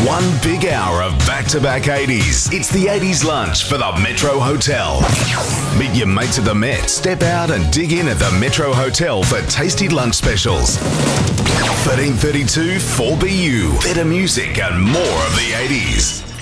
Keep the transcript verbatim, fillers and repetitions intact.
One big hour of back-to-back eighties. It's the eighties lunch for the Metro Hotel. Meet your mates at the Met, step out and dig in at the Metro Hotel for tasty lunch specials. thirteen thirty-two four B U. Better music and more of the eighties.